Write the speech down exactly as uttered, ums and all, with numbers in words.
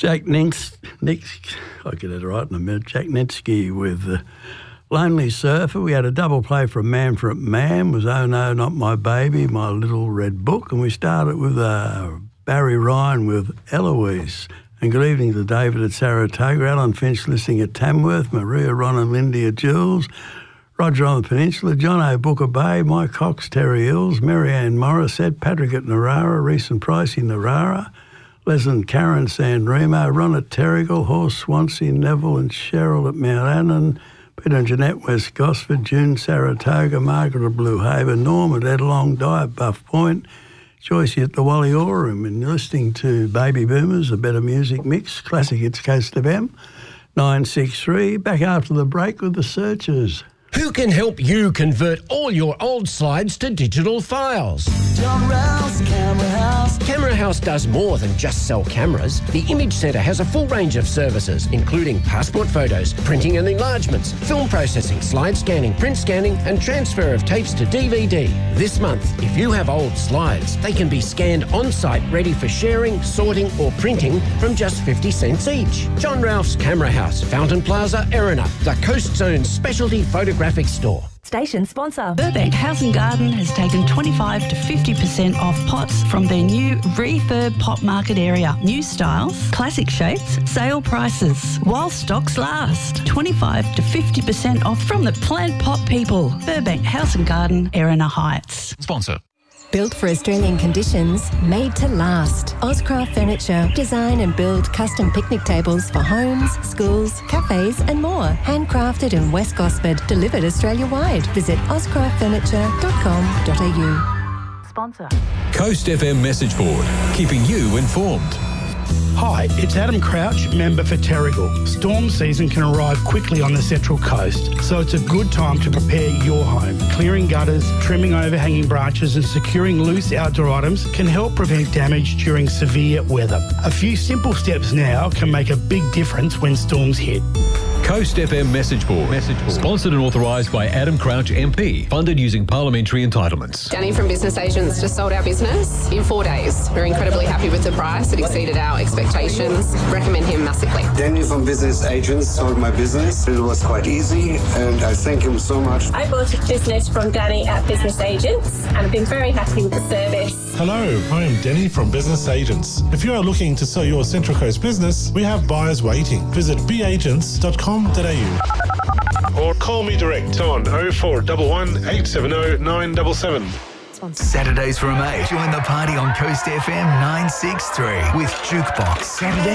Jack Nix, Nix, I'll get it right in a minute, Jack Nitsky with uh, Lonely Surfer. We had a double play from Man for Man, was Oh No, Not My Baby, My Little Red Book, and we started with uh, Barry Ryan with Eloise. And good evening to David at Saratoga, Alan Finch listening at Tamworth, Maria, Ron and Lindy at Jules, Roger on the Peninsula, John O. Booker Bay, Mike Cox, Terry Hills, Marianne Morissette, Patrick at Narara, Reese and Pricey, Narara, Les and Karen San Remo, Ron at Terrigal, Horse, Swansea, Neville and Cheryl at Mount Annan, Peter and Jeanette, West Gosford, June, Saratoga, Margaret at Blue Haven, Norm at Edlong, Di at Buff Point, Joyce at the Wally Aurum, and you're listening to Baby Boomers, a better music mix, classic hits Coast F M, nine six three, back after the break with the Searchers. Who can help you convert all your old slides to digital files? John Rouse Camera House. Camera House does more than just sell cameras. The Image Centre has a full range of services, including passport photos, printing and enlargements, film processing, slide scanning, print scanning, and transfer of tapes to D V D. This month, if you have old slides, they can be scanned on-site, ready for sharing, sorting, or printing from just fifty cents each. John Ralph's Camera House, Fountain Plaza, Erina, the Coast Zone's specialty photographic store. Station sponsor. Burbank House and Garden has taken twenty-five to fifty percent off pots from their new refurb pot market area. New styles, classic shapes, sale prices. While stocks last. twenty-five to fifty percent off from the plant pot people. Burbank House and Garden, Erina Heights. Sponsor. Built for Australian conditions, made to last. Ozcraft Furniture. Design and build custom picnic tables for homes, schools, cafes and more. Handcrafted in West Gosford. Delivered Australia-wide. Visit ozcraft furniture dot com dot a u. Sponsor. Coast F M message board, keeping you informed. Hi, it's Adam Crouch, member for Terrigal. Storm season can arrive quickly on the Central Coast, so it's a good time to prepare your home. Clearing gutters, trimming overhanging branches and securing loose outdoor items can help prevent damage during severe weather. A few simple steps now can make a big difference when storms hit. Coast F M message board. Message board. Sponsored and authorised by Adam Crouch M P. Funded using parliamentary entitlements. Danny from Business Agents just sold our business in four days. We're incredibly happy with the price. It exceeded our expectations. Recommend him massively. Danny from Business Agents sold my business. It was quite easy and I thank him so much. I bought a business from Danny at Business Agents and I've been very happy with the service. Hello, I am Danny from Business Agents. If you are looking to sell your Central Coast business, we have buyers waiting. Visit b agents dot com dot a u or call me direct on oh four one one, eight seven oh, nine seven seven. Saturdays from eight. Join the party on Coast F M nine six three with Jukebox Saturday.